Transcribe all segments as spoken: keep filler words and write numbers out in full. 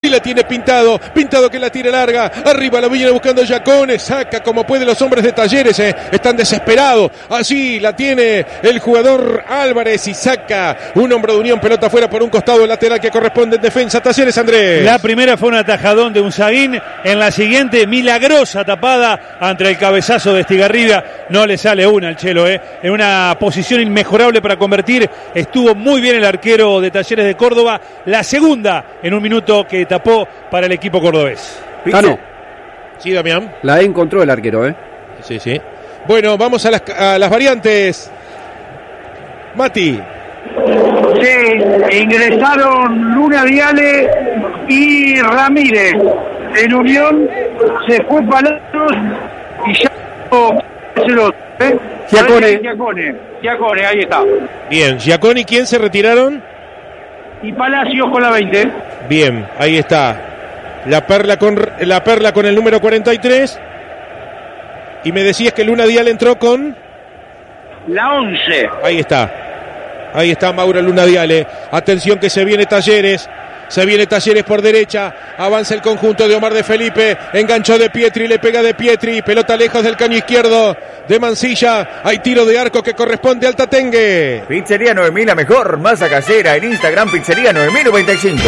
la tiene Pintado. Pintado que la tira larga. Arriba la viene buscando Giacone. Saca como puede los hombres de Talleres. Eh. Están desesperados. Así la tiene el jugador Álvarez y saca un hombre de Unión. Pelota fuera por un costado lateral que corresponde en defensa. Talleres, Andrés. La primera fue un atajadón de Unzaín. En la siguiente, milagrosa tapada ante el cabezazo de Estigarribia. No le sale una al Chelo. Eh. En una posición inmejorable para convertir. Estuvo muy bien el arquero de Talleres de Córdoba. La segunda en un minuto que tapó para el equipo cordobés. Ah, no. Sí, Damián. La encontró el arquero, ¿eh? Sí, sí. Bueno, vamos a las, a las variantes. Mati. Sí, ingresaron Luna Viale y Ramírez. En Unión se fue Palacios y ya ¿eh? Giacone. Giacone. Giacone, ahí está. Bien, Giacone, ¿quién se retiraron? Y Palacios con la veinte. Bien, ahí está. La perla con la perla con el número cuarenta y tres. Y me decías que Luna Dial entró con la once. Ahí está. Ahí está Mauro Luna Diale. Atención que se viene Talleres. Se viene Talleres por derecha. Avanza el conjunto de Omar de Felipe. Enganchó de Pietri. Le pega de Pietri. Pelota lejos del caño izquierdo de Mansilla. Hay tiro de arco que corresponde al Tatengue. Pizzería nueve mil, la mejor masa casera. En Instagram, Pizzería nueve mil noventa y cinco.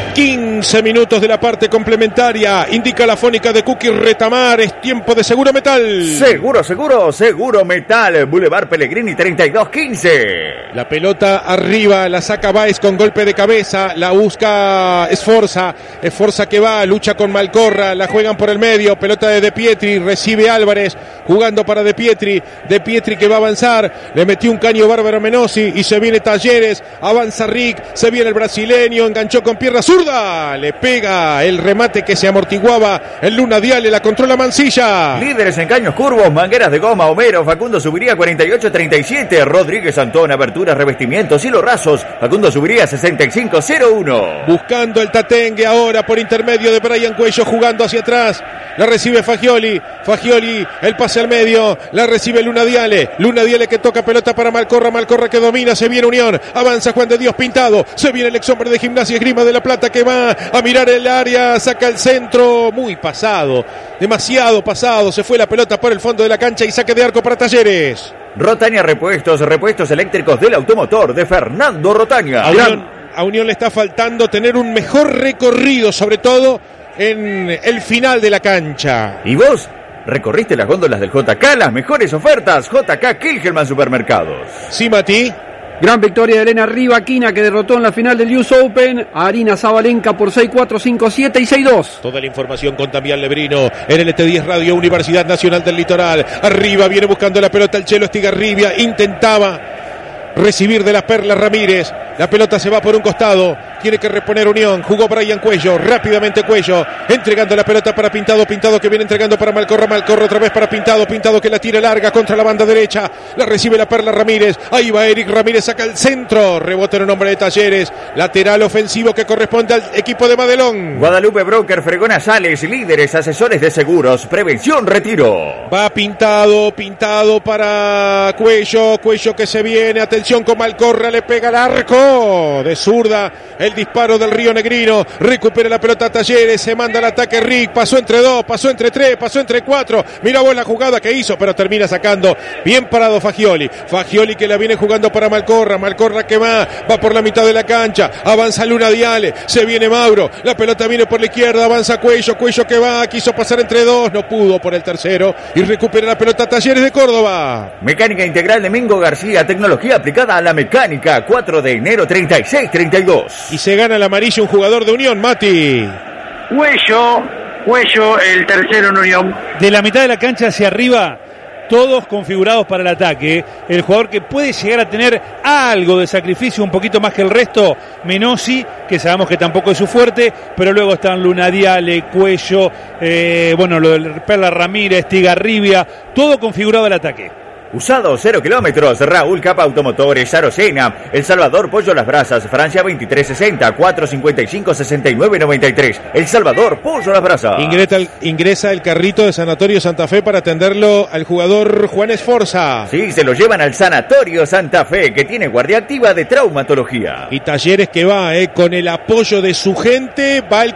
quince minutos de la parte complementaria. Indica la fónica de Cookie Retamar. Es tiempo de Seguro Metal. Seguro, seguro, seguro Metal. Boulevard Pellegrini treinta y dos quince. La pelota arriba. La saca Baez con golpe de cabeza. La busca Esforza, Esforza que va, lucha con Malcorra, la juegan por el medio, pelota de De Pietri, recibe Álvarez, jugando para De Pietri, De Pietri que va a avanzar, le metió un caño bárbaro a Menossi y se viene Talleres, avanza Rick, se viene el brasileño, enganchó con pierna zurda, le pega el remate que se amortiguaba, el Luna Diale, la controla Mansilla. Líderes en caños curvos, mangueras de goma, Homero, Facundo subiría cuarenta y ocho treinta y siete, Rodríguez Antón, aberturas, revestimientos, hilos rasos, Facundo subiría sesenta y cinco cero uno. Buscando el Tatengue ahora por intermedio de Brian Cuello, jugando hacia atrás. La recibe Fagioli. Fagioli, el pase al medio. La recibe Luna Diale. Luna Diale que toca pelota para Malcorra. Malcorra que domina. Se viene Unión. Avanza Juan de Dios Pintado. Se viene el ex hombre de Gimnasia Esgrima de La Plata que va a mirar el área. Saca el centro. Muy pasado. Demasiado pasado. Se fue la pelota por el fondo de la cancha y saque de arco para Talleres. Rotaña Repuestos. Repuestos eléctricos del automotor de Fernando Rotaña. Unión. A Unión le está faltando tener un mejor recorrido, sobre todo en el final de la cancha. ¿Y vos? ¿Recorriste las góndolas del J K? Las mejores ofertas. J K Kilgelman Supermercados. Sí, Mati. Gran victoria de Elena Rivaquina, que derrotó en la final del U S Open a Arina Zabalenka por seis cuatro, cinco siete y seis dos. Toda la información con Damián Lebrino en el E T diez Radio Universidad Nacional del Litoral. Arriba viene buscando la pelota el Chelo Estigarribia. Intentaba recibir de la Perla Ramírez. La pelota se va por un costado. Tiene que reponer Unión. Jugó Brian Cuello. Rápidamente Cuello. Entregando la pelota para Pintado. Pintado que viene entregando para Malcorra. Malcorra otra vez para Pintado. Pintado que la tira larga contra la banda derecha. La recibe la Perla Ramírez. Ahí va Eric Ramírez. Saca el centro. Rebota en un hombre de Talleres. Lateral ofensivo que corresponde al equipo de Madelón. Guadalupe Broker, Fregona Sales. Líderes, asesores de seguros. Prevención, retiro. Va Pintado. Pintado para Cuello. Cuello que se viene. Atención con Malcorra. Le pega el arco. De zurda, el disparo del Río Negrino. Recupera la pelota Talleres. Se manda el ataque Rick. Pasó entre dos, pasó entre tres, pasó entre cuatro. Mira vos la jugada que hizo, pero termina sacando. Bien parado Fagioli. Fagioli que la viene jugando para Malcorra. Malcorra que va, va por la mitad de la cancha. Avanza Luna Diale. Se viene Mauro. La pelota viene por la izquierda. Avanza Cuello. Cuello que va. Quiso pasar entre dos. No pudo por el tercero. Y recupera la pelota Talleres de Córdoba. Mecánica Integral de Mingo García. Tecnología aplicada a la mecánica. cuatro de enero treinta y seis treinta y dos. Y se gana el amarillo un jugador de Unión, Mati. Cuello, Cuello, el tercero en Unión. De la mitad de la cancha hacia arriba, todos configurados para el ataque. El jugador que puede llegar a tener algo de sacrificio, un poquito más que el resto, Menossi, que sabemos que tampoco es su fuerte, pero luego están Luna Diale, Cuello, eh, bueno, lo del Perla Ramírez, Estigarribia, todo configurado al ataque. Usado cero kilómetros, Raúl Capa Automotores, Arocena, El Salvador, Pollo Las Brasas, Francia veintitrés sesenta, cuatro cincuenta y cinco, sesenta y nueve noventa y tres. El Salvador, Pollo Las Brasas. Ingresa el, ingresa el carrito de Sanatorio Santa Fe para atenderlo al jugador Juan Esforza. Sí, se lo llevan al Sanatorio Santa Fe, que tiene guardia activa de traumatología. Y Talleres que va, eh, con el apoyo de su gente, va el conjunto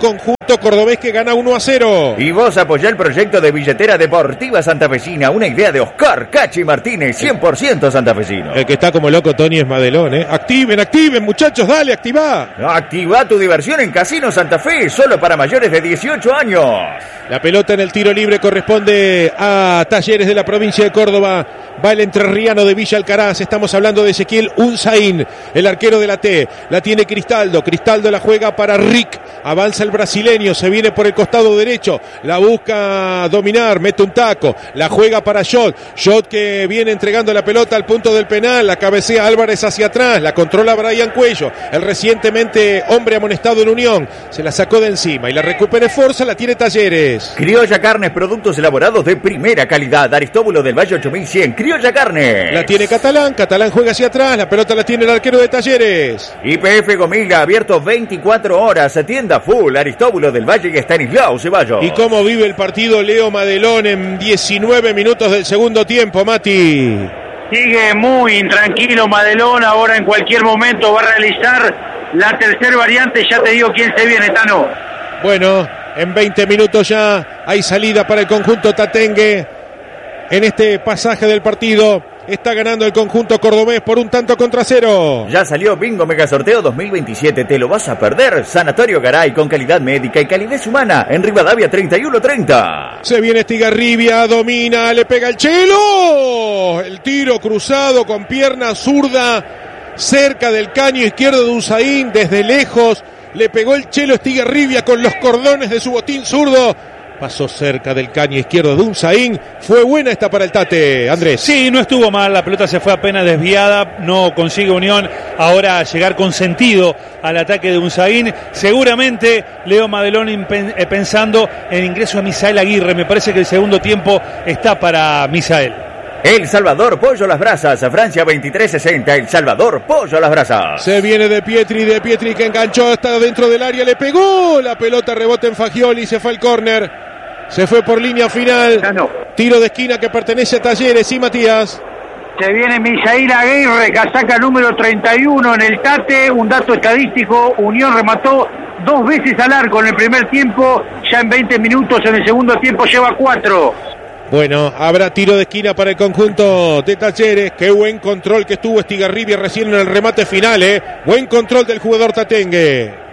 conjunto cordobés que gana uno a cero. Y vos apoyá el proyecto de billetera deportiva santafesina, una idea de Oscar Cachi Martínez, cien por ciento santafesino. El que está como loco, Tony, es Madelón, ¿eh? Activen, activen, muchachos, dale, activá. Activa tu diversión en Casino Santa Fe, solo para mayores de dieciocho años. La pelota en el tiro libre corresponde a Talleres de la provincia de Córdoba. Va el entrerriano de Villa Alcaraz. Estamos hablando de Ezequiel Unzaín, el arquero de la T. La tiene Cristaldo. Cristaldo la juega para Rick. Avanza el brasileño. Se viene por el costado derecho. La busca dominar. Mete un taco. La juega para Shot. Shot que viene entregando la pelota al punto del penal. La cabecea Álvarez hacia atrás. La controla Brian Cuello. El recientemente hombre amonestado en Unión. Se la sacó de encima y la recupera Forza. La tiene Talleres. Criolla Carnes, productos elaborados de primera calidad. Aristóbulo del Valle ocho mil cien. Criolla Carnes. La tiene Catalán. Catalán juega hacia atrás. La pelota la tiene el arquero de Talleres. Y P F Gomilga, abierto veinticuatro horas. Tienda full. Aristóbulo del Valle y Estanislao Ceballos. ¿Y cómo vive el partido Leo Madelón en diecinueve minutos del segundo tiempo, Mati? Sigue muy intranquilo Madelón. Ahora en cualquier momento va a realizar la tercera variante. Ya te digo quién se viene, Tano. Bueno, en veinte minutos ya hay salida para el conjunto tatengue. En este pasaje del partido está ganando el conjunto cordobés por un tanto contra cero. Ya salió Bingo Mega Sorteo dos mil veintisiete. ¿Te lo vas a perder? Sanatorio Garay, con calidad médica y calidez humana, en Rivadavia treinta y uno treinta. Se viene Estigarribia, domina, le pega el Chelo. El tiro cruzado con pierna zurda cerca del caño izquierdo de Unzaín. Desde lejos le pegó el Chelo Estigarribia con los cordones de su botín zurdo. Pasó cerca del caño izquierdo de Unzaín. Fue buena esta para el Tate, Andrés. Sí, no estuvo mal. La pelota se fue apenas desviada. No consigue Unión ahora llegar con sentido al ataque de Unzaín. Seguramente Leo Madelón pensando en ingreso a Misael Aguirre. Me parece que el segundo tiempo está para Misael. El Salvador, Pollo a las Brasas, Francia veintitrés sesenta. El Salvador, Pollo a las Brasas. Se viene de Pietri, de Pietri que enganchó, está dentro del área, le pegó. La pelota rebota en Fagioli, se fue al córner. Se fue por línea final. Ya no. Tiro de esquina que pertenece a Talleres. Sí, Matías. Se viene Misael Aguirre, casaca número treinta y uno en el Tate. Un dato estadístico, Unión remató dos veces al arco en el primer tiempo. Ya en veinte minutos en el segundo tiempo lleva cuatro. Bueno, habrá tiro de esquina para el conjunto de Talleres. Qué buen control que estuvo Estigarribia recién en el remate final, ¿eh? Buen control del jugador tatengue.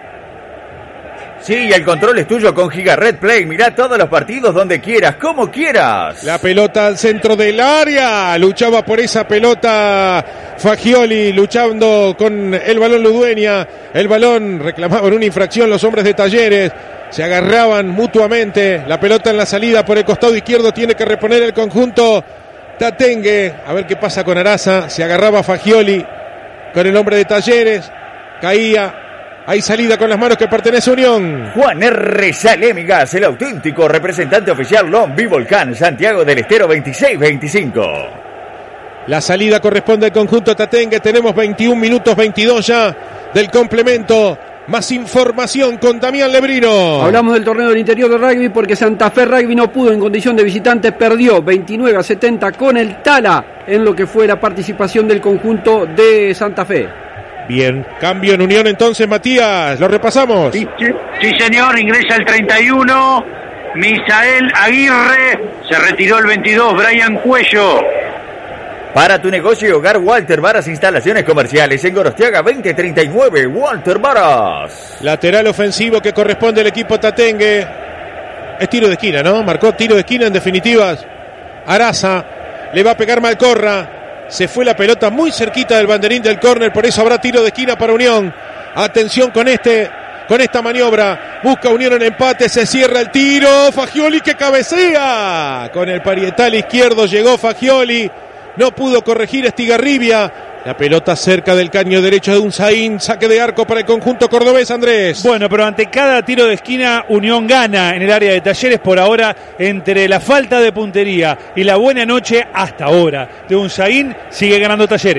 Sí, el control es tuyo con Giga Red Play. Mirá todos los partidos donde quieras, como quieras. La pelota al centro del área. Luchaba por esa pelota Fagioli, luchando con el balón Ludueña. El balón reclamaban una infracción los hombres de Talleres. Se agarraban mutuamente. La pelota en la salida por el costado izquierdo. Tiene que reponer el conjunto tatengue. A ver qué pasa con Araza. Se agarraba Fagioli con el hombre de Talleres. Caía. Hay salida con las manos que pertenece a Unión. Juan R. Salémigas, el auténtico representante oficial Long B Volcán, Santiago del Estero veintiséis veinticinco. La salida corresponde al conjunto tatengue. Tenemos veintiún minutos veintidós ya del complemento. Más información con Damián Lebrino. Hablamos del torneo del interior de rugby porque Santa Fe Rugby no pudo en condición de visitante, perdió veintinueve a setenta con el Tala en lo que fue la participación del conjunto de Santa Fe. Bien, cambio en Unión entonces, Matías, lo repasamos. Sí, sí, sí, señor, ingresa el treinta y uno, Misael Aguirre, se retiró el veintidós, Brian Cuello. Para tu negocio y hogar, Walter Varas Instalaciones Comerciales, en Gorostiaga veinte treinta y nueve, Walter Varas. Lateral ofensivo que corresponde al equipo tatengue. Es tiro de esquina, ¿no? Marcó tiro de esquina en definitivas. Araza, le va a pegar Malcorra. Se fue la pelota muy cerquita del banderín del córner, por eso habrá tiro de esquina para Unión. Atención con este, con esta maniobra. Busca Unión en empate, se cierra el tiro. Fagioli que cabecea. Con el parietal izquierdo llegó Fagioli. No pudo corregir Estigarribia. La pelota cerca del caño derecho de Unzaín. Saque de arco para el conjunto cordobés, Andrés. Bueno, pero ante cada tiro de esquina, Unión gana en el área de Talleres. Por ahora, entre la falta de puntería y la buena noche hasta ahora de Unzaín, sigue ganando Talleres.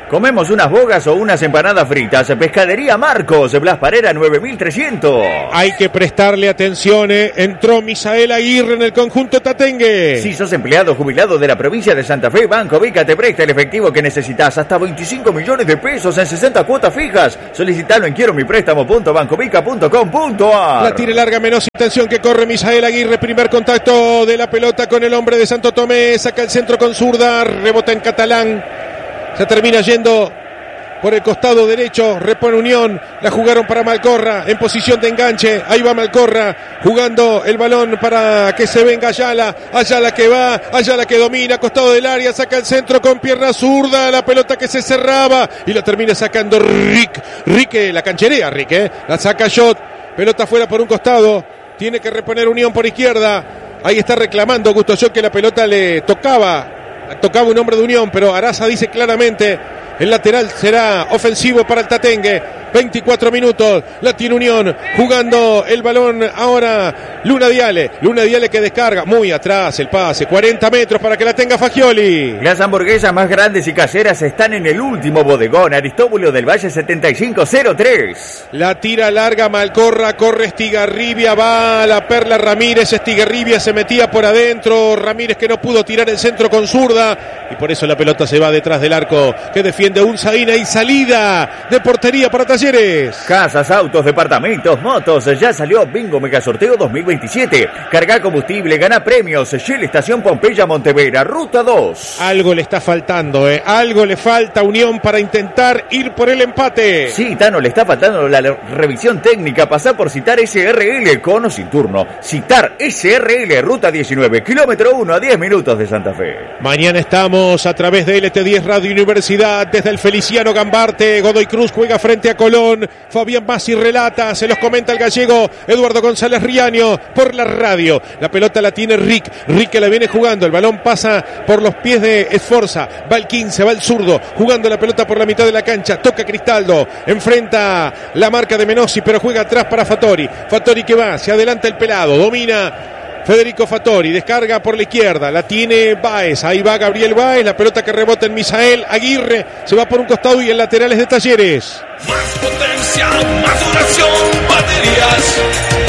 Comemos unas bogas o unas empanadas fritas. Pescadería Marcos, Blas Parera nueve mil trescientos. Hay que prestarle atención, ¿eh? Entró Misael Aguirre en el conjunto tatengue. Si sos empleado jubilado de la provincia de Santa Fe, Banco Vica te presta el efectivo que necesitas, hasta veinticinco millones de pesos en sesenta cuotas fijas. Solicitalo en quiero mi préstamo punto bancovica punto com punto a r. La tira larga, menos intención que corre Misael Aguirre. Primer contacto de la pelota con el hombre de Santo Tomé. Saca el centro con zurda, rebota en catalán. Se termina yendo por el costado derecho, repone Unión, la jugaron para Malcorra, en posición de enganche, ahí va Malcorra, jugando el balón para que se venga Ayala, Ayala que va, Ayala que domina, costado del área, saca el centro con pierna zurda, la pelota que se cerraba, y la termina sacando Rick, Rick, la cancherea Rick, eh, la saca Shot, pelota fuera por un costado, tiene que reponer Unión por izquierda, ahí está reclamando Augusto Shot que la pelota le tocaba, tocaba un hombre de Unión, pero Araza dice claramente, el lateral será ofensivo para el tatengue. veinticuatro minutos, la tiene Unión, jugando el balón ahora Luna Diale, Luna Diale que descarga, muy atrás el pase, cuarenta metros para que la tenga Fagioli. Las hamburguesas más grandes y caseras están en el último bodegón, Aristóbulo del Valle setenta y cinco cero tres. La tira larga Malcorra, corre Estigarribia, va a la Perla Ramírez, Estigarribia se metía por adentro, Ramírez que no pudo tirar el centro con zurda, y por eso la pelota se va detrás del arco, que defiende Unzaína y salida de portería para Talleres. Casas, autos, departamentos, motos, ya salió Bingo Mega Sorteo dos mil veintisiete. Carga combustible, gana premios. Shell Estación Pompeya Montevera, Ruta dos. Algo le está faltando, ¿eh? Algo le falta a Unión para intentar ir por el empate. Sí, Tano, le está faltando la revisión técnica. Pasá por Citar S R L con o sin turno. Citar S R L, Ruta diecinueve, kilómetro uno, a diez minutos de Santa Fe. Mañana estamos a través de L T diez Radio Universidad, desde el Feliciano Gambarte. Godoy Cruz juega frente a Colón. Fabián Bassi relata, se los comenta el gallego Eduardo González Riaño por la radio. La pelota la tiene Rick, Rick que la viene jugando, el balón pasa por los pies de Esforza, va el quince, va el zurdo, jugando la pelota por la mitad de la cancha, toca Cristaldo, enfrenta la marca de Menossi, pero juega atrás para Fattori, Fattori que va, se adelanta el pelado, domina Federico Fattori, descarga por la izquierda, la tiene Báez, ahí va Gabriel Báez, la pelota que rebota en Misael Aguirre, se va por un costado y el lateral es de Talleres. Más potencia, más duración, baterías,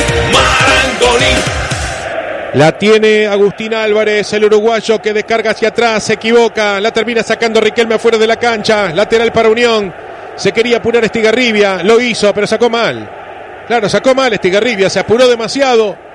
Marangoni. La tiene Agustín Álvarez, el uruguayo que descarga hacia atrás, se equivoca, la termina sacando Riquelme afuera de la cancha, lateral para Unión, se quería apurar Estigarribia, lo hizo, pero sacó mal. Claro, sacó mal Estigarribia, se apuró demasiado.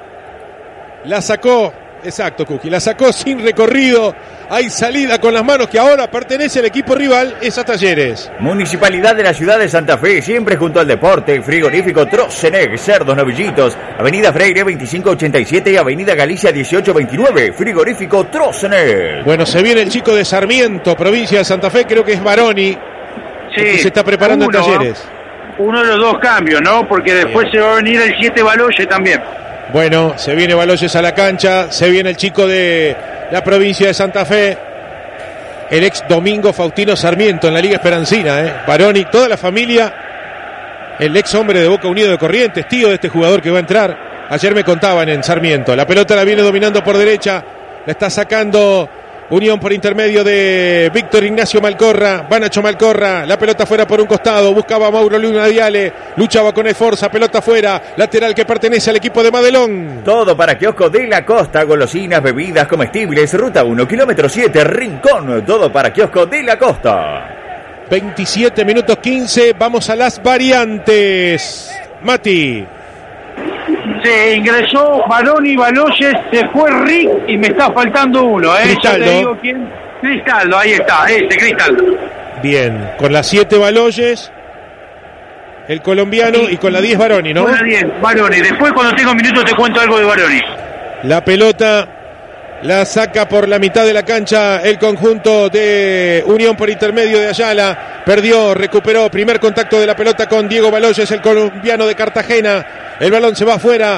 La sacó, exacto Cookie, la sacó sin recorrido, hay salida con las manos que ahora pertenece al equipo rival, es a Talleres. Municipalidad de la ciudad de Santa Fe, siempre junto al deporte, frigorífico Troceneg, Cerdos Novillitos, Avenida Freire veinticinco ochenta y siete y Avenida Galicia dieciocho veintinueve, frigorífico Troceneg. Bueno, se viene el chico de Sarmiento, provincia de Santa Fe, creo que es Baroni, Sí, que se está preparando uno, en Talleres. Uno de los dos cambios, ¿no? Porque después Bien. se va a venir el siete Baloye también. Bueno, se viene Baloyes a la cancha, se viene el chico de la provincia de Santa Fe, el ex Domingo Faustino Sarmiento en la Liga Esperancina, ¿eh? Baroni, toda la familia, el ex hombre de Boca Unido de Corrientes, tío de este jugador que va a entrar. Ayer me contaban en Sarmiento, la pelota la viene dominando por derecha, la está sacando Unión por intermedio de Víctor Ignacio Malcorra, va Nacho Malcorra, la pelota fuera por un costado, buscaba a Mauro Luna Diale, luchaba con Esforza, pelota fuera, lateral que pertenece al equipo de Madelón. Todo para Kiosco de la Costa, golosinas, bebidas, comestibles, Ruta uno, kilómetro siete, Rincón, todo para Kiosco de la Costa. veintisiete minutos quince, vamos a las variantes. Mati. Se ingresó Baroni, Baloyes, se fue Rick y me está faltando uno, ¿eh? Cristaldo. Ya te digo quién. Cristaldo, ahí está, ese Cristaldo. Bien, con las siete Baloyes, el colombiano, y con la diez Baroni, ¿no? Con la diez, Baroni. Después cuando tengo minutos te cuento algo de Baroni. La pelota la saca por la mitad de la cancha el conjunto de Unión por intermedio de Ayala. Perdió, recuperó, primer contacto de la pelota con Diego Baloyes, el colombiano de Cartagena. El balón se va afuera.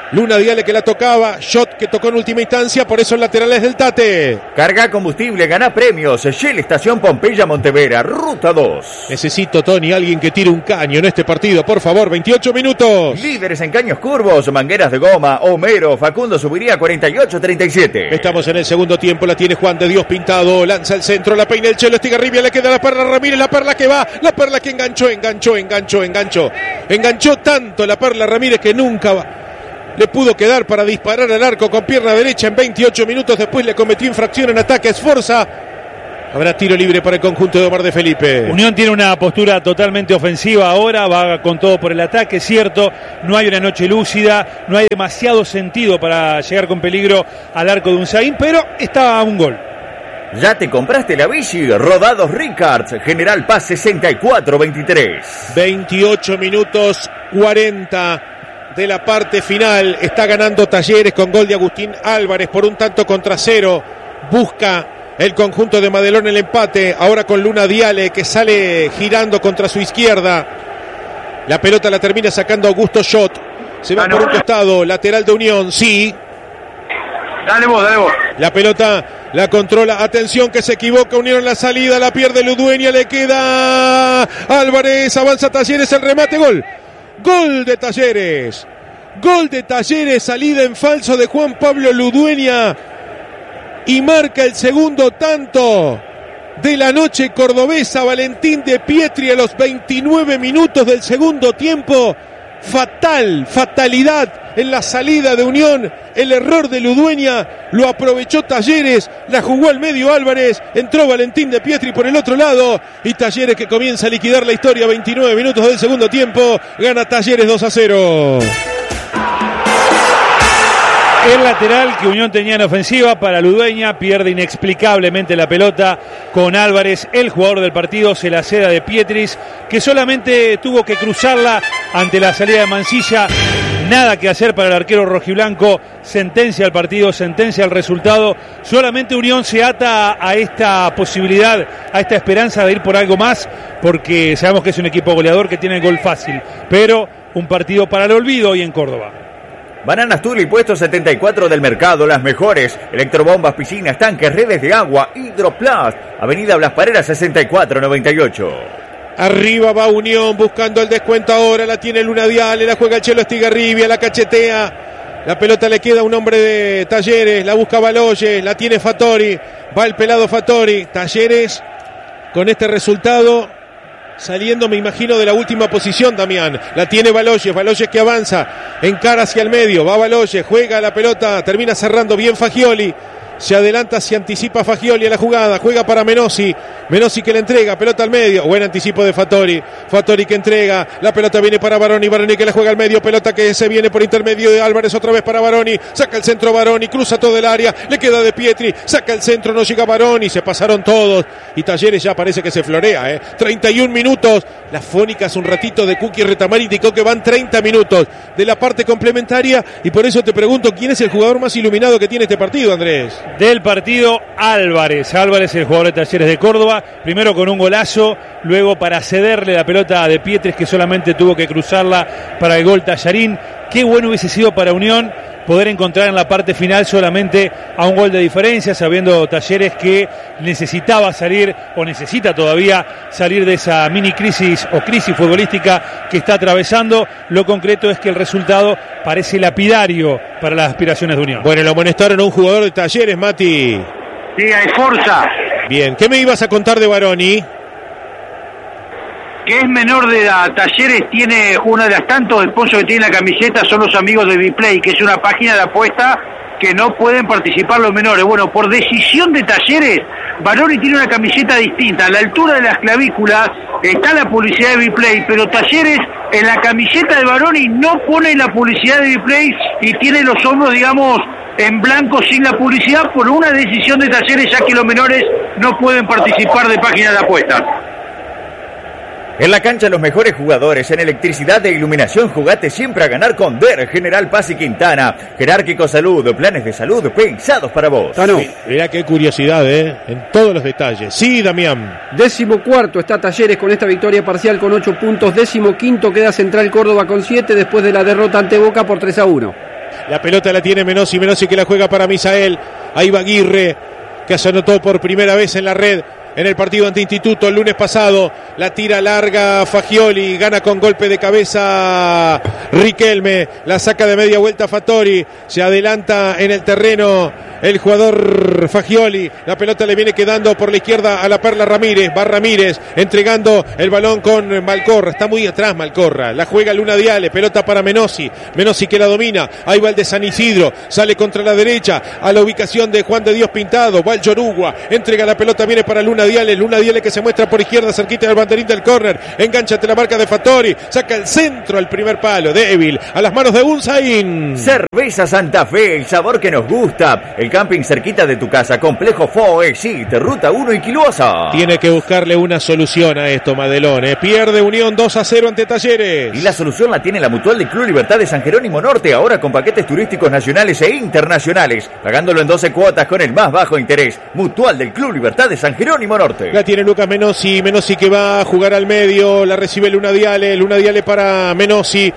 Luna Diale que la tocaba, Shot que tocó en última instancia, por eso el lateral es del Tate. Carga combustible, gana premios. Shell Estación Pompeya Montevera, ruta dos. Necesito, Tony, alguien que tire un caño en este partido, por favor, veintiocho minutos. Líderes en caños curvos, mangueras de goma, Homero, Facundo subiría a cuarenta y ocho treinta y siete. Estamos en el segundo tiempo, la tiene Juan de Dios pintado, lanza el centro, la peina el Chelo Estigarribia, le queda la Perla Ramírez, la Perla que va, la Perla que enganchó, enganchó, enganchó, enganchó. Enganchó tanto la Perla Ramírez que nunca va. Le pudo quedar para disparar al arco con pierna derecha en veintiocho minutos. Después le cometió infracción en ataque. Esforza. Habrá tiro libre para el conjunto de Omar de Felipe. Unión tiene una postura totalmente ofensiva ahora. Va con todo por el ataque, cierto. No hay una noche lúcida. No hay demasiado sentido para llegar con peligro al arco de Unzaín. Pero está a un gol. ¿Ya te compraste la bici? Rodados Ricards, General Paz sesenta y cuatro veintitrés. veintiocho minutos cuarenta de la parte final. Está ganando Talleres con gol de Agustín Álvarez por un tanto contra cero. Busca el conjunto de Madelón el empate. Ahora con Luna Diale que sale girando contra su izquierda. La pelota la termina sacando Augusto Shot. Se va por un costado. Lateral de Unión. Sí. Dale vos, dale vos. La pelota la controla. Atención que se equivoca. Unión en la salida. La pierde Ludueña. Le queda Álvarez. Avanza Talleres. El remate. Gol. Gol de Talleres. Gol de Talleres. Salida en falso de Juan Pablo Ludueña. Y marca el segundo tanto de la noche cordobesa. Valentín de Pietri a los veintinueve minutos del segundo tiempo. Fatal, fatalidad en la salida de Unión. El error de Ludueña lo aprovechó Talleres. La jugó al medio Álvarez. Entró Valentín de Pietri por el otro lado. Y Talleres que comienza a liquidar la historia. veintinueve minutos del segundo tiempo. Gana Talleres dos a cero. El lateral que Unión tenía en ofensiva para Ludueña pierde inexplicablemente la pelota con Álvarez. El jugador del partido se la ceda de Pietris, que solamente tuvo que cruzarla ante la salida de Mansilla. Nada que hacer para el arquero rojiblanco. Sentencia al partido, sentencia al resultado. Solamente Unión se ata a esta posibilidad, a esta esperanza de ir por algo más, porque sabemos que es un equipo goleador que tiene el gol fácil. Pero un partido para el olvido hoy en Córdoba. Bananas Tuli, puesto setenta y cuatro del mercado, las mejores. Electrobombas, piscinas, tanques, redes de agua, Hidroplast. Avenida Blas Pareras sesenta y cuatro noventa y ocho. Arriba va Unión buscando el descuento ahora. La tiene Luna Diale, la juega el Chelo Estigarribia, la cachetea. La pelota le queda a un hombre de Talleres. La busca Baloyes, la tiene Fattori. Va el pelado Fattori. Talleres con este resultado saliendo, me imagino, de la última posición, Damián. La tiene Baloyes, Baloyes que avanza, encara hacia el medio, va Baloyes, juega la pelota, termina cerrando bien Fagioli. Se adelanta, se anticipa Fagioli a la jugada, juega para Menossi, Menossi que le entrega, pelota al medio, buen anticipo de Fattori, Fattori que entrega, la pelota viene para Baroni, Baroni que la juega al medio, pelota que se viene por intermedio de Álvarez, otra vez para Baroni, saca el centro Baroni, cruza todo el área, le queda de Pietri, saca el centro, no llega Baroni, se pasaron todos, y Talleres ya parece que se florea, ¿eh? treinta y un minutos, las fónicas un ratito de Cookie Retamar indicó que van treinta minutos de la parte complementaria, y por eso te pregunto, ¿quién es el jugador más iluminado que tiene este partido, Andrés? Del partido, Álvarez. Álvarez, el jugador de Talleres de Córdoba, primero con un golazo, luego para cederle la pelota de Pietris, que solamente tuvo que cruzarla para el gol Tallarín. Qué bueno hubiese sido para Unión poder encontrar en la parte final solamente a un gol de diferencia, sabiendo Talleres que necesitaba salir, o necesita todavía salir de esa mini crisis o crisis futbolística que está atravesando. Lo concreto es que el resultado parece lapidario para las aspiraciones de Unión. Bueno, lo amonestaron a un jugador de Talleres, Mati. Sí, hay fuerza. Bien, ¿qué me ibas a contar de Baroni? Que es menor de edad. Talleres tiene una de las tantos sponsors que tiene la camiseta, son los amigos de Biplay, que es una página de apuesta que no pueden participar los menores. Bueno, por decisión de Talleres, Baroni tiene una camiseta distinta. A la altura de las clavículas está la publicidad de Biplay, pero Talleres en la camiseta de Baroni no pone la publicidad de Biplay y tiene los hombros, digamos, en blanco sin la publicidad por una decisión de Talleres, ya que los menores no pueden participar de páginas de apuesta. En la cancha los mejores jugadores, en electricidad e iluminación jugate siempre a ganar con D E R, General Paz y Quintana. Jerárquico Salud, planes de salud pensados para vos. Ah, no. Mirá qué curiosidad, ¿eh? En todos los detalles. Sí, Damián. Décimo cuarto está Talleres con esta victoria parcial con ocho puntos. Décimo quinto queda Central Córdoba con siete después de la derrota ante Boca por tres a uno. La pelota la tiene Menossi, Menossi que la juega para Misael. Ahí va Aguirre, que se anotó por primera vez en la red en el partido ante Instituto el lunes pasado. La tira larga Fagioli, gana con golpe de cabeza Riquelme, la saca de media vuelta Fattori, se adelanta en el terreno el jugador Fagioli, la pelota le viene quedando por la izquierda a la Perla Ramírez, va Ramírez entregando el balón con Malcorra, está muy atrás Malcorra, la juega Luna Diale, pelota para Menossi, Menossi que la domina, ahí va el de San Isidro, sale contra la derecha a la ubicación de Juan de Dios Pintado, va el Yorugua, entrega la pelota, viene para Luna Diale, Luna Diale que se muestra por izquierda cerquita del banderín del córner, engancha ante la marca de Fattori, saca el centro al primer palo, débil, a las manos de Unzaín. Cerveza Santa Fe, el sabor que nos gusta. El camping cerquita de tu casa, Complejo Foexit, Ruta uno y Quilosa. Tiene que buscarle una solución a esto, Madelón. ¿eh? Pierde Unión dos a cero ante Talleres. Y la solución la tiene la Mutual del Club Libertad de San Jerónimo Norte, ahora con paquetes turísticos nacionales e internacionales, pagándolo en doce cuotas con el más bajo interés. Mutual del Club Libertad de San Jerónimo Norte. La tiene Lucas Menossi, Menossi que va a jugar al medio, la recibe Luna Diale, Luna Diale para Menossi.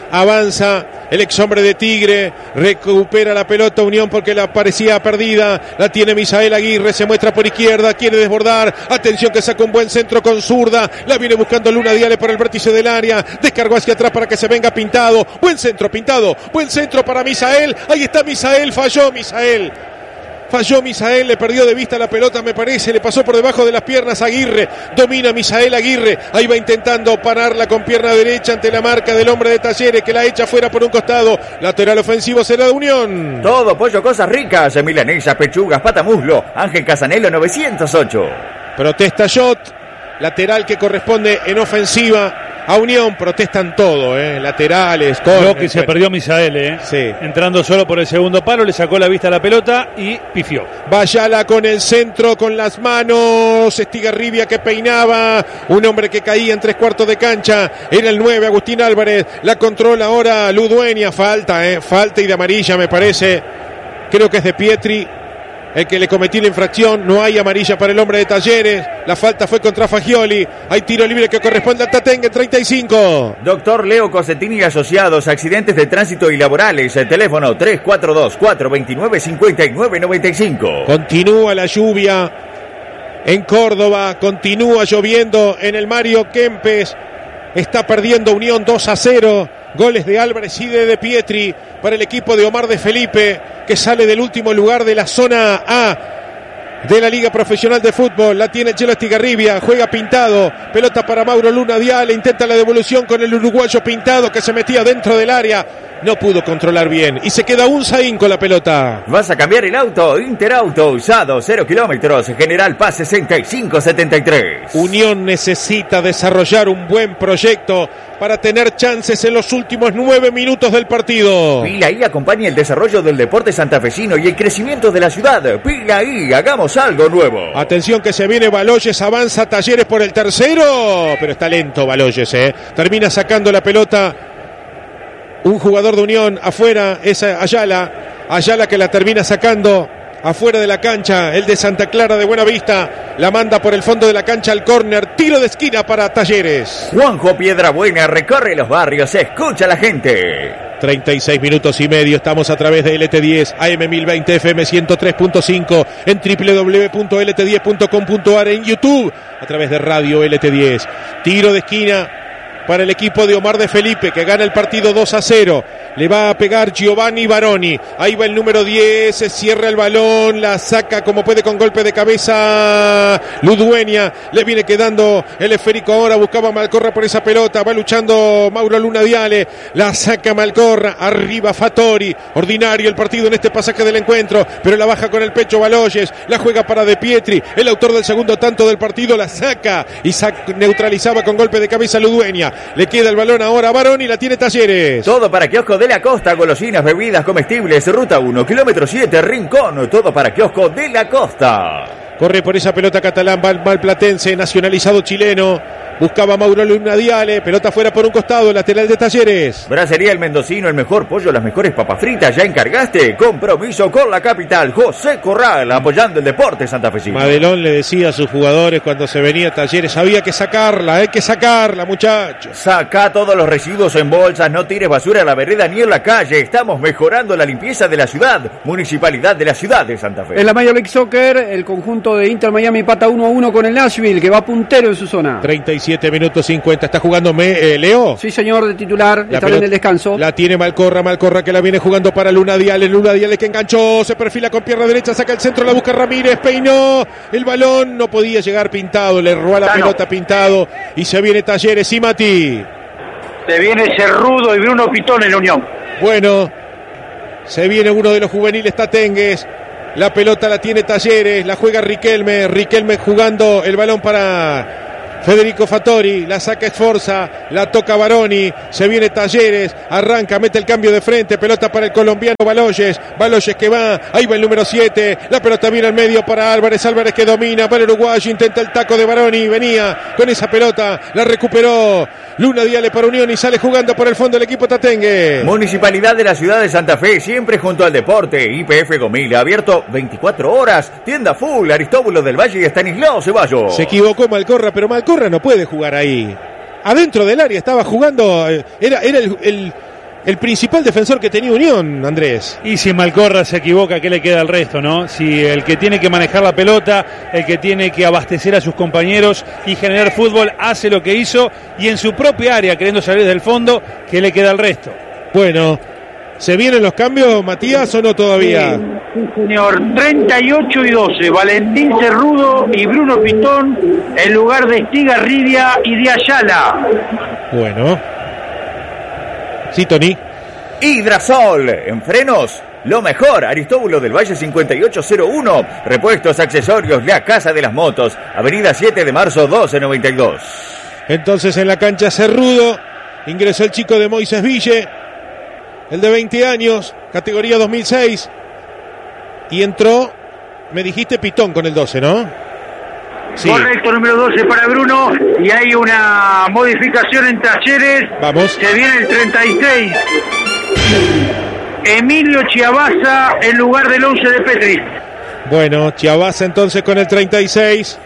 Avanza el ex hombre de Tigre, recupera la pelota Unión porque la parecía perdida, la tiene Misael Aguirre, se muestra por izquierda, quiere desbordar, atención que saca un buen centro con zurda, la viene buscando Luna Diale por el vértice del área, descargó hacia atrás para que se venga Pintado, buen centro Pintado, buen centro para Misael, ahí está Misael, falló Misael. Falló Misael, le perdió de vista la pelota, me parece, le pasó por debajo de las piernas a Aguirre, domina Misael Aguirre, ahí va intentando pararla con pierna derecha ante la marca del hombre de Talleres que la echa fuera por un costado, lateral ofensivo será de Unión. Todo pollo, cosas ricas, milanesas, pechugas, patamuslo, Ángel Casanelo novecientos ocho. Protesta Jot, lateral que corresponde en ofensiva. A Unión protestan todo, ¿eh? Laterales, corner. Creo que se perdió Misael, ¿eh? Sí. Entrando solo por el segundo palo, le sacó la vista a la pelota y pifió. Bayala con el centro, con las manos. Estigarribia que peinaba. Un hombre que caía en tres cuartos de cancha. Era el nueve, Agustín Álvarez. La controla ahora Ludueña. Falta, ¿eh? Falta y de amarilla, me parece. Creo que es de Pietri el que le cometió la infracción. No hay amarilla para el hombre de Talleres. La falta fue contra Fagioli. Hay tiro libre que corresponde al Tatengue, treinta y cinco. Doctor Leo Cosetini y Asociados, accidentes de tránsito y laborales. El teléfono tres cuatro dos, cuatro dos nueve, cinco nueve nueve cinco. Continúa la lluvia en Córdoba. Continúa lloviendo en el Mario Kempes. Está perdiendo Unión dos a cero. Goles de Álvarez y de De Pietri para el equipo de Omar de Felipe, que sale del último lugar de la zona A de la Liga Profesional de Fútbol. La tiene Chelo Estigarribia, juega Pintado, pelota para Mauro Luna Diale, intenta la devolución con el uruguayo Pintado que se metía dentro del área, no pudo controlar bien y se queda Unzaín con la pelota. ¿Vas a cambiar el auto? Interauto usado, cero kilómetros, General Paz sesenta y cinco setenta y tres. Unión necesita desarrollar un buen proyecto para tener chances en los últimos nueve minutos del partido. Pila I acompaña el desarrollo del deporte santafesino y el crecimiento de la ciudad. Pila I, hagamos algo nuevo. Atención que se viene Baloyes, avanza Talleres por el tercero, pero está lento Baloyes, ¿eh? Termina sacando la pelota un jugador de Unión afuera, es Ayala, Ayala que la termina sacando afuera de la cancha, el de Santa Clara de Buenavista, la manda por el fondo de la cancha al córner, tiro de esquina para Talleres. Juanjo Piedrabuena recorre los barrios, escucha a la gente. treinta y seis minutos y medio, estamos a través de L T diez, A M mil veinte, F M ciento tres punto cinco, en doble u doble u doble u punto L T diez punto com punto a r, en YouTube, a través de Radio L T diez. Tiro de esquina para el equipo de Omar de Felipe, que gana el partido dos a cero. Le va a pegar Giovanni Baroni. Ahí va el número diez, se cierra el balón, la saca como puede con golpe de cabeza Ludueña. Le viene quedando el esférico ahora, buscaba Malcorra por esa pelota. Va luchando Mauro Luna Diale, la saca Malcorra. Arriba Fattori, ordinario el partido en este pasaje del encuentro, pero la baja con el pecho Baloyes. La juega para De Pietri, el autor del segundo tanto del partido, la saca y sac- neutralizaba con golpe de cabeza Ludueña. Le queda el balón ahora a Baroni, la tiene Talleres. Todo para Kiosco de la Costa, golosinas, bebidas, comestibles, ruta uno, kilómetro siete, Rincón. Todo para Kiosco de la Costa. Corre por esa pelota catalán, Val, Valplatense, nacionalizado chileno. Buscaba Mauro Luna Diale, pelota fuera por un costado, lateral de Talleres. Bracería El Mendocino, el mejor pollo, las mejores papas fritas, ¿ya encargaste? Compromiso con la capital, José Corral, apoyando el deporte santafesino. Madelón le decía a sus jugadores cuando se venía Talleres, había que sacarla, hay que sacarla, muchachos. Saca todos los residuos en bolsas, no tires basura a la vereda ni en la calle, estamos mejorando la limpieza de la ciudad, Municipalidad de la Ciudad de Santa Fe. En la Major League Soccer, el conjunto de Inter Miami empata uno a uno con el Nashville, que va puntero en su zona. treinta y siete minutos cincuenta, está jugando me, eh, Leo. Sí, señor, de titular, La está pelota, en el descanso. La tiene Malcorra, Malcorra que la viene jugando para Luna Diale, Luna Diale que enganchó, se perfila con pierna derecha, saca el centro, la busca Ramírez, peinó el balón, no podía llegar Pintado, le robó la pelota Pintado y se viene Talleres y Mati. Se viene Cerrudo y Bruno Pitón en la Unión. Bueno, se viene uno de los juveniles tatengues. La pelota la tiene Talleres, la juega Riquelme, Riquelme jugando el balón para Federico Fattori, la saca Esforza, la toca Baroni, se viene Talleres, arranca, mete el cambio de frente, pelota para el colombiano Baloyes, Baloyes que va, ahí va el número siete, la pelota viene al medio para Álvarez, Álvarez que domina, para el uruguayo, intenta el taco de Baroni, venía con esa pelota, la recuperó Luna Diale para Unión y sale jugando por el fondo el equipo tatengue. Municipalidad de la Ciudad de Santa Fe, siempre junto al deporte. Y P F Gomila, abierto veinticuatro horas. Tienda full, Aristóbulo del Valle y Estanislao Ceballos. Se equivocó Malcorra, pero Malcorra no puede jugar ahí. Adentro del área estaba jugando, era, era el, el, el principal defensor que tenía Unión, Andrés. Y si Malcorra se equivoca, ¿qué le queda al resto, no? Si el que tiene que manejar la pelota, el que tiene que abastecer a sus compañeros y generar fútbol, hace lo que hizo, y en su propia área, queriendo salir del fondo, ¿qué le queda al resto? Bueno, ¿se vienen los cambios, Matías, o no todavía? Sí, señor, treinta y ocho y doce, Valentín Cerrudo y Bruno Pitón en lugar de Estigarribia y de Ayala. Bueno. Sí, Tony. Hidrasol, en frenos, lo mejor. Aristóbulo del Valle cincuenta y ocho cero uno. Repuestos, accesorios, la casa de las motos. Avenida siete de marzo doce noventa y dos. Entonces en la cancha Cerrudo ingresó el chico de Moisés Ville, el de veinte años, categoría dos mil seis. Y entró, me dijiste Pitón con el doce, ¿no? Sí. Correcto, número doce para Bruno. Y hay una modificación en Talleres. Vamos. Se viene el treinta y seis. Emilio Chiabaza en lugar del once de Petri. Bueno, Chiabaza entonces con el treinta y seis.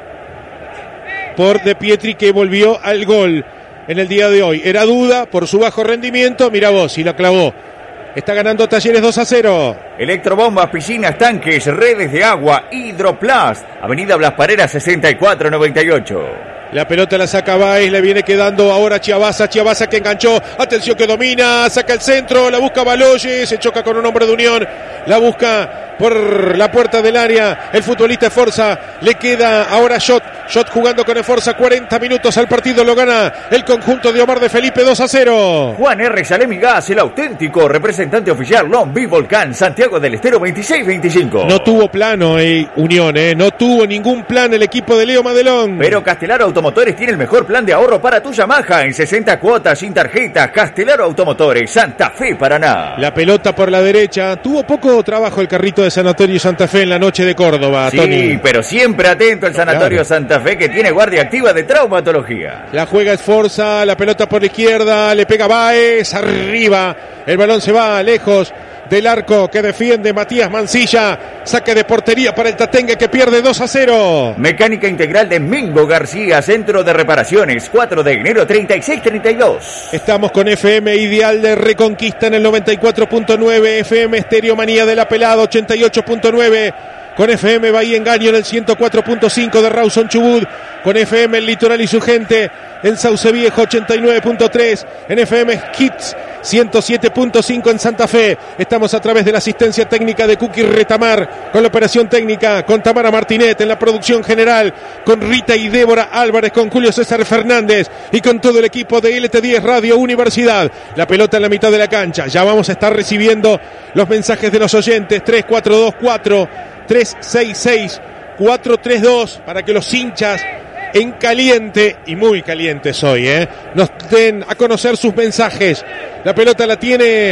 Por De Pietri, que volvió al gol en el día de hoy. Era duda por su bajo rendimiento. Mira vos, y la clavó. Está ganando Talleres dos a cero. Electrobombas, piscinas, tanques, redes de agua, Hidroplast. Avenida Blas Parera sesenta y cuatro noventa y ocho. La pelota la saca Baez, le viene quedando ahora Chiabaza, Chiabaza que enganchó, atención que domina, saca el centro, la busca Baloyes, se choca con un hombre de Unión, la busca por la puerta del área, el futbolista Esforza, le queda ahora Shot, Shot jugando con Esforza, cuarenta minutos al partido, lo gana el conjunto de Omar de Felipe dos a cero. Juan R. Salem y Gas, el auténtico representante oficial Long Beach Volcán, Santiago del Estero veintiséis veinticinco. No tuvo plano eh, Unión, eh, no tuvo ningún plan el equipo de Leo Madelón. Pero Castelar Automotores tiene el mejor plan de ahorro para tu Yamaha en sesenta cuotas sin tarjeta. Castelar Automotores, Santa Fe, Paraná. La pelota por la derecha, tuvo poco trabajo el carrito de Sanatorio Santa Fe en la noche de Córdoba, sí, Tony. Pero siempre atento el Sanatorio claro. Santa Fe, que tiene guardia activa de traumatología. La juega Esforza, la pelota por la izquierda, le pega Baez, arriba, el balón se va lejos del arco que defiende Matías Mancilla, saque de portería para el Tatengue que pierde dos a cero. Mecánica Integral de Mingo García, Centro de Reparaciones, cuatro de enero treinta y seis treinta y dos. Estamos con F M Ideal de Reconquista en el noventa y cuatro punto nueve, F M Estéreo Manía de la Pelada ochenta y ocho punto nueve, con F M Bahía Engaño en el ciento cuatro punto cinco de Rawson Chubut, con F M El Litoral y su gente en Sauce Viejo ochenta y nueve punto tres, en F M Hits ciento siete punto cinco en Santa Fe. Estamos a través de la asistencia técnica de Cookie Retamar, con la operación técnica, con Tamara Martinet en la producción general, con Rita y Débora Álvarez, con Julio César Fernández y con todo el equipo de L T diez Radio Universidad. La pelota en la mitad de la cancha. Ya vamos a estar recibiendo los mensajes de los oyentes. Tres cuatro dos cuatro tres seis seis cuatro tres dos para que los hinchas en caliente, y muy calientes hoy, ¿eh? nos den a conocer sus mensajes. La pelota la tiene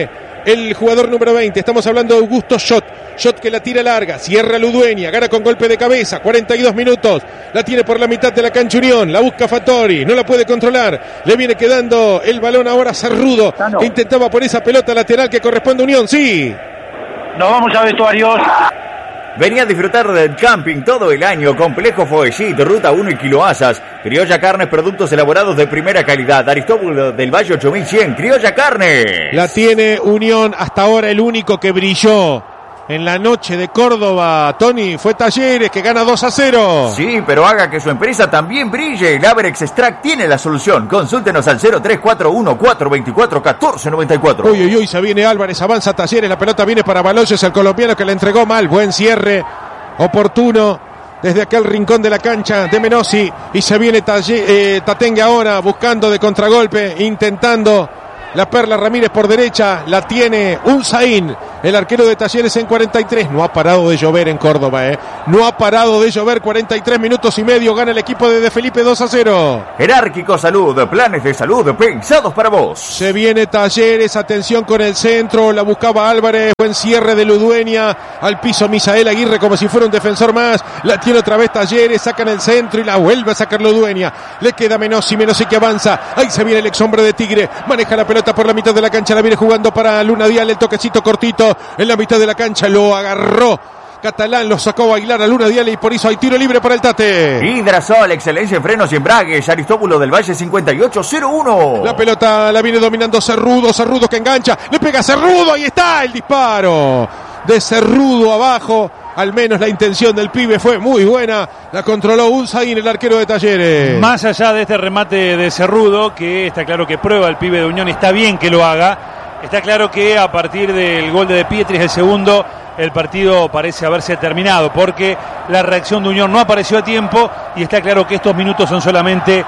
el jugador número veinte. Estamos hablando de Augusto Schott. Schott que la tira larga, cierra Ludueña, gana con golpe de cabeza, cuarenta y dos minutos. La tiene por la mitad de la cancha Unión, la busca Fattori, no la puede controlar. Le viene quedando el balón ahora a Cerrudo, que intentaba por esa pelota lateral que corresponde a Unión. Sí. Nos vamos a vestuarios. Venía a disfrutar del camping todo el año. Complejo Foecit, Ruta uno y Kiloasas. Criolla Carnes, productos elaborados de primera calidad. Aristóbulo del Valle ocho mil cien, Criolla Carnes. La tiene Unión, hasta ahora el único que brilló en la noche de Córdoba, Tony, fue Talleres, que gana dos a cero. Sí, pero haga que su empresa también brille. El Averex Extract tiene la solución. Consúltenos al cero tres cuatro uno cuatro dos cuatro uno cuatro nueve cuatro. Uy, uy, uy, se viene Álvarez, avanza Talleres, la pelota viene para Baloyes, el colombiano que le entregó mal. Buen cierre, oportuno, desde aquel rincón de la cancha de Menossi. Y se viene Talle, eh, Tatengue ahora, buscando de contragolpe, intentando la Perla Ramírez por derecha. La tiene Unzaín, el arquero de Talleres en cuarenta y tres. No ha parado de llover en Córdoba, ¿eh? No ha parado de llover, cuarenta y tres minutos y medio. Gana el equipo de De Felipe dos a cero. Jerárquico Salud, planes de salud pensados para vos. Se viene Talleres, atención con el centro. La buscaba Álvarez, buen cierre de Ludueña. Al piso Misael Aguirre como si fuera un defensor más. La tiene otra vez Talleres, sacan el centro y la vuelve a sacar Ludueña. Le queda Menossi, Menossi que avanza. Ahí se viene el ex hombre de Tigre. Maneja la pelota por la mitad de la cancha, la viene jugando para Luna Dial, el toquecito cortito en la mitad de la cancha, lo agarró Catalán, lo sacó a bailar a Luna Dial y por eso hay tiro libre para el Tate. Hidrasol, excelencia en frenos y embragues, Aristóbulo del Valle cincuenta y ocho cero uno. La pelota la viene dominando Cerrudo, Cerrudo que engancha, le pega a Cerrudo, ahí está el disparo de Cerrudo abajo. Al menos la intención del pibe fue muy buena. La controló Unzaín, el arquero de Talleres. Más allá de este remate de Cerrudo, que está claro que prueba el pibe de Unión, está bien que lo haga. Está claro que a partir del gol de De Pietris, el segundo, el partido parece haberse terminado, porque la reacción de Unión no apareció a tiempo y está claro que estos minutos son solamente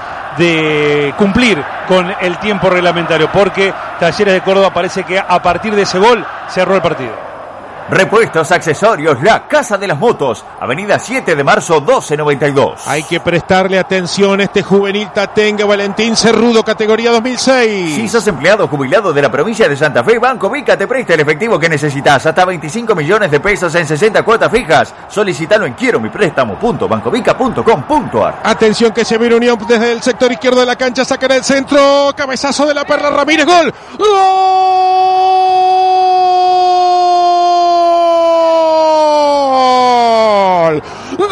de cumplir con el tiempo reglamentario, porque Talleres de Córdoba parece que a partir de ese gol cerró el partido. Repuestos, accesorios, la Casa de las Motos, avenida siete de marzo doce noventa y dos. Hay que prestarle atención a este juvenil Tatengue, Valentín Cerrudo, categoría dos mil seis. Si sos empleado jubilado de la provincia de Santa Fe, Banco Vica te presta el efectivo que necesitas, hasta veinticinco millones de pesos en sesenta cuotas fijas. Solicitalo en quiero mi préstamo punto bancovica punto com punto ar. Atención que se viene Unión desde el sector izquierdo de la cancha, sacan el centro, cabezazo de la Perla Ramírez, gol. ¡Gol! ¡Gol!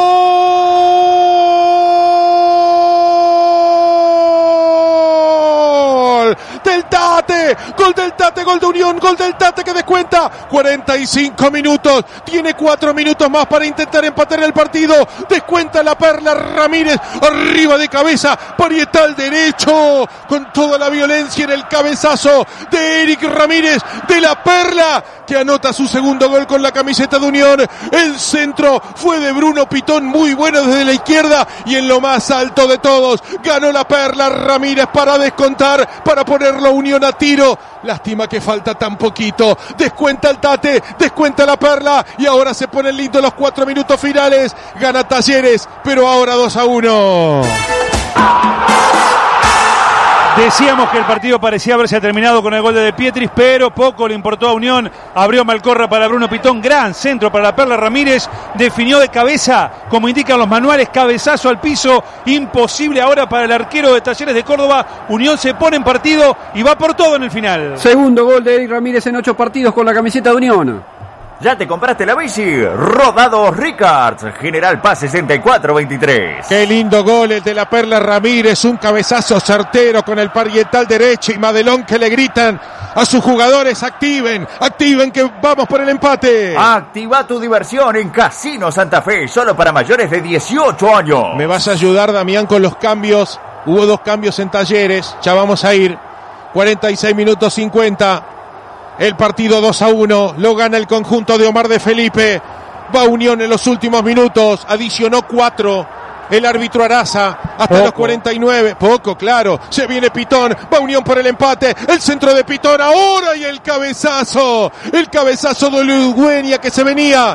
¡Del Tate! ¡Gol del Tate! ¡Gol de Unión! ¡Gol del Tate que descuenta! cuarenta y cinco minutos. Tiene cuatro minutos más para intentar empatar el partido. Descuenta la Perla Ramírez. Arriba de cabeza. Parietal derecho. Con toda la violencia en el cabezazo de Eric Ramírez de la Perla, que anota su segundo gol con la camiseta de Unión. El centro fue de Bruno Pitón, muy bueno desde la izquierda, y en lo más alto de todos ganó la Perla Ramírez para descontar, para ponerlo a Unión a tiro. Lástima que falta tan poquito. Descuenta el Tate, descuenta la Perla, y ahora se ponen lindos los cuatro minutos finales. Gana Talleres, pero ahora dos a uno. Decíamos que el partido parecía haberse terminado con el gol de De Pietris, pero poco le importó a Unión. Abrió Malcorra para Bruno Pitón, gran centro para la Perla Ramírez, definió de cabeza, como indican los manuales, cabezazo al piso, imposible ahora para el arquero de Talleres de Córdoba. Unión se pone en partido y va por todo en el final. Segundo gol de Eric Ramírez en ocho partidos con la camiseta de Unión. ¿Ya te compraste la bici? Rodados Ricards, General Paz sesenta y cuatro veintitrés. Qué lindo gol el de la Perla Ramírez, un cabezazo certero con el parietal derecho y Madelón que le gritan a sus jugadores: activen, activen que vamos por el empate. Activa tu diversión en Casino Santa Fe, solo para mayores de dieciocho años. ¿Me vas a ayudar, Damián, con los cambios? Hubo dos cambios en Talleres, ya vamos a ir. cuarenta y seis minutos cincuenta. El partido dos a uno, lo gana el conjunto de Omar de Felipe. Va Unión en los últimos minutos, adicionó cuatro el árbitro Araza hasta Poco. Los cuarenta y nueve. Poco, claro. Se viene Pitón, va Unión por el empate. El centro de Pitón ahora y el cabezazo. El cabezazo de Ludueña que se venía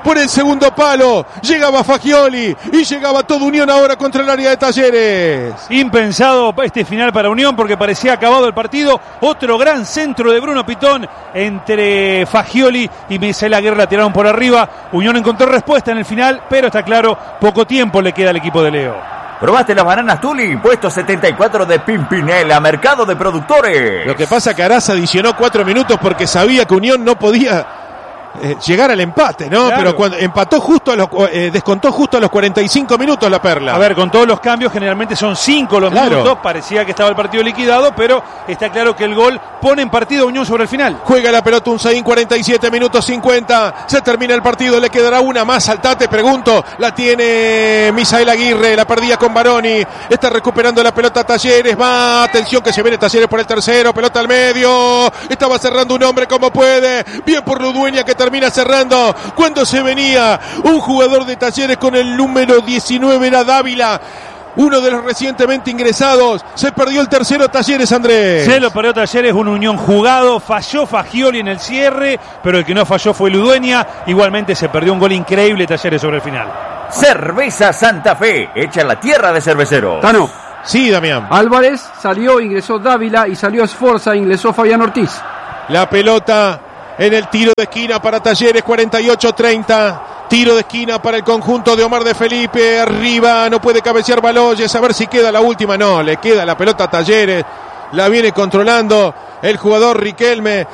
por el segundo palo. Llegaba Fagioli y llegaba todo Unión ahora contra el área de Talleres. Impensado este final para Unión porque parecía acabado el partido. Otro gran centro de Bruno Pitón entre Fagioli y Misael Aguirre, la tiraron por arriba. Unión encontró respuesta en el final, pero está claro, poco tiempo le queda al equipo de Leo. ¿Probaste las bananas Tuli? Puesto setenta y cuatro de Pimpinela, mercado de productores. Lo que pasa que Araz adicionó cuatro minutos porque sabía que Unión no podía eh, llegar al empate, ¿no? Claro. Pero cuando empató justo a los, eh, descontó justo a los cuarenta y cinco minutos la Perla. A ver, con todos los cambios, generalmente son cinco los Claro. minutos. Parecía que estaba el partido liquidado, pero está claro que el gol pone en partido a Unión sobre el final. Juega la pelota Unzaín, cuarenta y siete minutos cincuenta. Se termina el partido, le quedará una más al Tate, pregunto. La tiene Misael Aguirre, la perdía con Baroni. Está recuperando la pelota Talleres. Va, atención que se viene Talleres por el tercero. Pelota al medio. Estaba cerrando un hombre como puede. Bien por Ludueña que termina cerrando. Cuando se venía un jugador de Talleres con el número diecinueve era Dávila. Uno de los recientemente ingresados. Se perdió el tercero Talleres, Andrés. Se lo perdió Talleres, un Unión jugado. Falló Fagioli en el cierre, pero el que no falló fue Ludueña. Igualmente se perdió un gol increíble Talleres sobre el final. Cerveza Santa Fe, hecha en la tierra de cerveceros. Tano. Sí, Damián. Álvarez salió, ingresó Dávila y salió Sforza, ingresó Fabián Ortiz. La pelota en el tiro de esquina para Talleres, cuarenta y ocho treinta. Tiro de esquina para el conjunto de Omar de Felipe. Arriba, no puede cabecear Baloyes. A ver si queda la última. No, le queda la pelota a Talleres. La viene controlando el jugador Riquelme.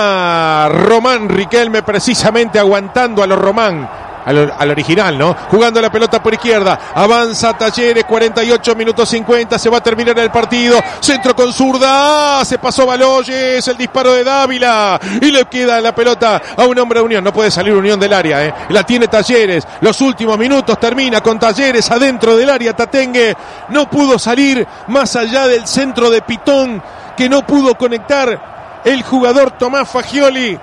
Va Román Riquelme precisamente aguantando a los Román. Al, al original, ¿no? Jugando la pelota por izquierda. Avanza Talleres, cuarenta y ocho minutos cincuenta. Se va a terminar el partido. Centro con zurda. ¡Ah! Se pasó Baloyes. El disparo de Dávila. Y le queda la pelota a un hombre de Unión. No puede salir Unión del área, ¿eh? La tiene Talleres. Los últimos minutos termina con Talleres adentro del área. Tatengue no pudo salir más allá del centro de Pitón, que no pudo conectar el jugador Tomás Fagioli.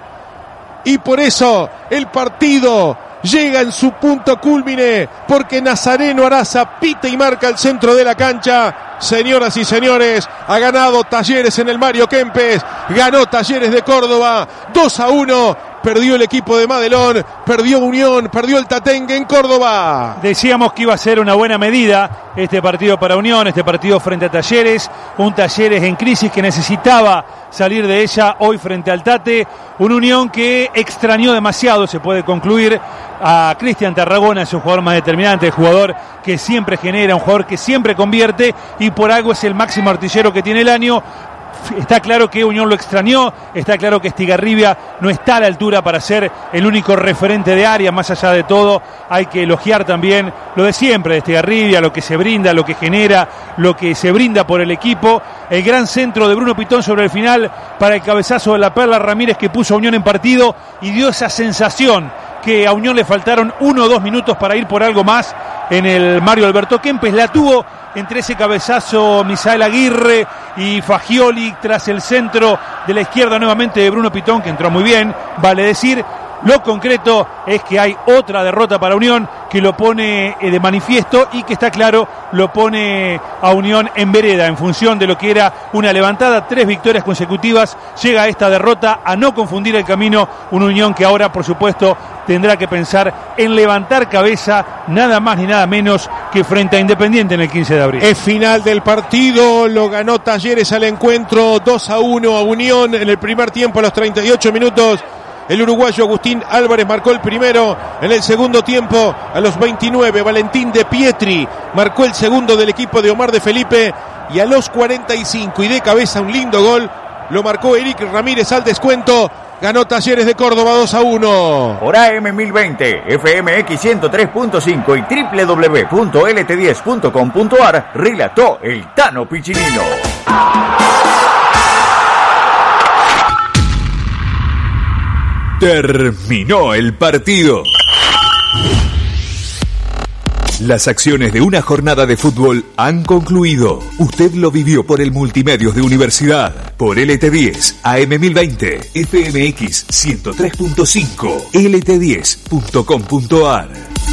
Y por eso el partido llega en su punto cúlmine, porque Nazareno Araza pita y marca el centro de la cancha. Señoras y señores, ha ganado Talleres en el Mario Kempes, ganó Talleres de Córdoba, dos a uno, perdió el equipo de Madelón, perdió Unión, perdió el Tatengue en Córdoba. Decíamos que iba a ser una buena medida este partido para Unión, este partido frente a Talleres, un Talleres en crisis que necesitaba salir de ella hoy frente al Tate, un Unión que extrañó demasiado, se puede concluir, a Cristian Tarragona, es un jugador más determinante, el jugador que siempre genera, un jugador que siempre convierte y por algo es el máximo artillero que tiene el año. Está claro que Unión lo extrañó, está claro que Estigarribia no está a la altura para ser el único referente de área. Más allá de todo, hay que elogiar también lo de siempre de Estigarribia, lo que se brinda, lo que genera, lo que se brinda por el equipo. El gran centro de Bruno Pitón sobre el final para el cabezazo de la Perla Ramírez que puso a Unión en partido y dio esa sensación que a Unión le faltaron uno o dos minutos para ir por algo más en el Mario Alberto Kempes. La tuvo entre ese cabezazo Misael Aguirre y Fagioli tras el centro de la izquierda nuevamente de Bruno Pitón, que entró muy bien, vale decir. Lo concreto es que hay otra derrota para Unión que lo pone de manifiesto y que está claro, lo pone a Unión en vereda en función de lo que era una levantada, tres victorias consecutivas, llega a esta derrota, a no confundir el camino, una Unión que ahora por supuesto tendrá que pensar en levantar cabeza nada más ni nada menos que frente a Independiente en el quince de abril. Es final del partido, lo ganó Talleres al encuentro, dos a uno a Unión en el primer tiempo a los treinta y ocho minutos. El uruguayo Agustín Álvarez marcó el primero. En el segundo tiempo, a los veintinueve, Valentín de Pietri marcó el segundo del equipo de Omar de Felipe. Y a los cuarenta y cinco, y de cabeza un lindo gol, lo marcó Eric Ramírez al descuento. Ganó Talleres de Córdoba dos a uno. Por A M mil veinte, F M X ciento tres punto cinco y doble u doble u doble u punto L T diez punto com punto A R, relató el Tano Piccinino. Terminó el partido. Las acciones de una jornada de fútbol han concluido. Usted lo vivió por el Multimedios de Universidad, por L T diez, A M mil veinte, F M X ciento tres punto cinco, L T diez punto com punto A R.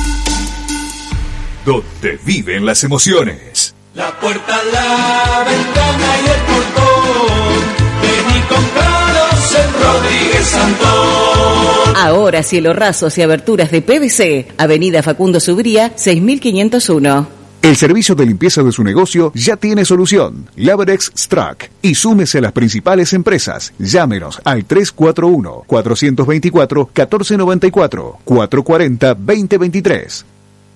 Donde viven las emociones. La puerta, la ventana y el portón. Vení, compraros en Rodríguez Santón. Ahora cielo rasos y aberturas de P V C. Avenida Facundo Subría, seis mil quinientos uno. El servicio de limpieza de su negocio ya tiene solución. Laberex Strack. Y súmese a las principales empresas. Llámenos al tres cuatro uno, cuatro dos cuatro, uno cuatro nueve cuatro, cuatro cuatro cero, dos cero dos tres.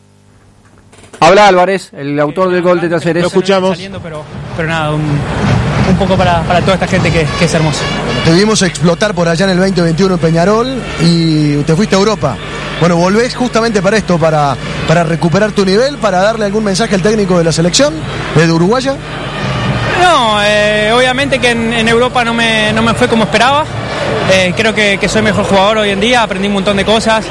Habla Álvarez, el autor del gol de Talleres. Lo escuchamos. Saliendo, pero, pero nada, un, un poco para, para toda esta gente que, que es hermoso. Te vimos explotar por allá en el veinte veintiuno en Peñarol y te fuiste a Europa. Bueno, volvés justamente para esto, para, para recuperar tu nivel, para darle algún mensaje al técnico de la selección, de Uruguaya. No, eh, obviamente que en, en Europa no me, no me fue como esperaba. Eh, creo que, que soy mejor jugador hoy en día, aprendí un montón de cosas,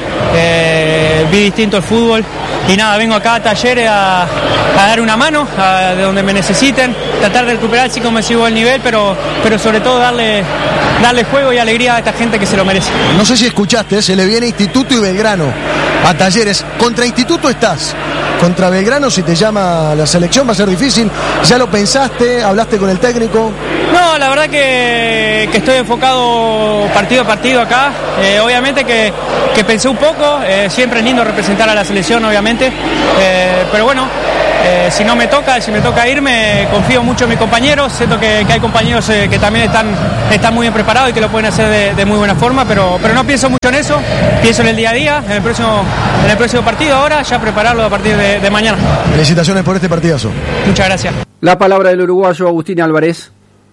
eh, vi distinto el fútbol y nada, vengo acá a Talleres a, a dar una mano a, de donde me necesiten, tratar de recuperar así como sigo el nivel, pero, pero sobre todo darle, darle juego y alegría a esta gente que se lo merece. No sé si escuchaste, se le viene Instituto y Belgrano a Talleres. Contra Instituto estás, contra Belgrano si te llama la selección va a ser difícil. ¿Ya lo pensaste? ¿Hablaste con el técnico? No, la verdad que, que estoy enfocado partido a partido acá. Eh, obviamente que, que pensé un poco, eh, siempre es lindo representar a la selección, obviamente. Eh, pero bueno, eh, si no me toca, si me toca irme, confío mucho en mis compañeros. Siento que, que hay compañeros eh, que también están, están muy bien preparados y que lo pueden hacer de, de muy buena forma, pero, pero no pienso mucho en eso. Pienso en el día a día, en el próximo, en el próximo partido ahora, ya prepararlo a partir de, de mañana. Felicitaciones por este partidazo. Muchas gracias. La palabra del uruguayo Agustín Álvarez.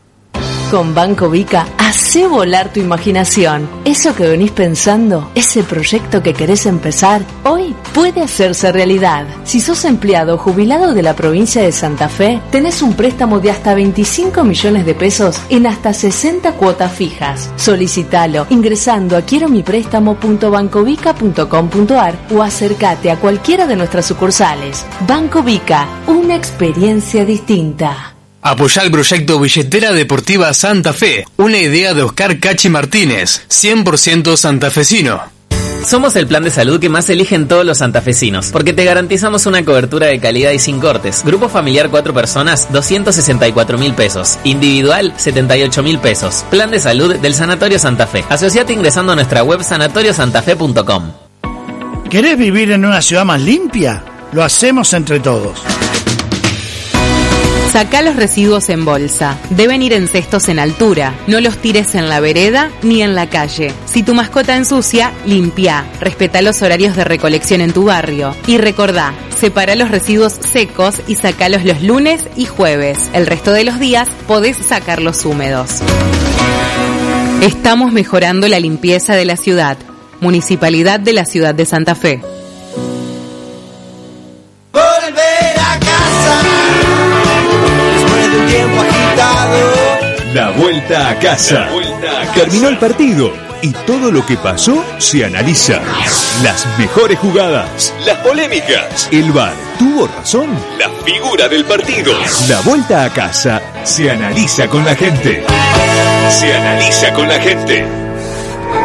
Con Banco Vica, hacé volar tu imaginación. Eso que venís pensando, ese proyecto que querés empezar, hoy puede hacerse realidad. Si sos empleado o jubilado de la provincia de Santa Fe, tenés un préstamo de hasta veinticinco millones de pesos en hasta sesenta cuotas fijas. Solicitalo ingresando a quiero mi préstamo punto bancovica punto com punto ar o acércate a cualquiera de nuestras sucursales. Banco Vica, una experiencia distinta. Apoyá el proyecto Billetera Deportiva Santa Fe, una idea de Oscar Cachi Martínez, cien por ciento santafesino. Somos el plan de salud que más eligen todos los santafesinos, porque te garantizamos una cobertura de calidad y sin cortes. Grupo familiar cuatro personas, doscientos sesenta y cuatro mil pesos. Individual, setenta y ocho mil pesos. Plan de salud del Sanatorio Santa Fe. Asociate ingresando a nuestra web sanatorio santa fe punto com. ¿Querés vivir en una ciudad más limpia? Lo hacemos entre todos. Sacá los residuos en bolsa. Deben ir en cestos en altura. No los tires en la vereda ni en la calle. Si tu mascota ensucia, limpia. Respetá los horarios de recolección en tu barrio. Y recordá, separa los residuos secos y sacalos los lunes y jueves. El resto de los días podés sacarlos húmedos. Estamos mejorando la limpieza de la ciudad. Municipalidad de la Ciudad de Santa Fe. La vuelta a casa. La vuelta a casa. Terminó el partido y todo lo que pasó se analiza. Las mejores jugadas, las polémicas. El V A R tuvo razón. La figura del partido. La vuelta a casa se analiza con la gente. Se analiza con la gente.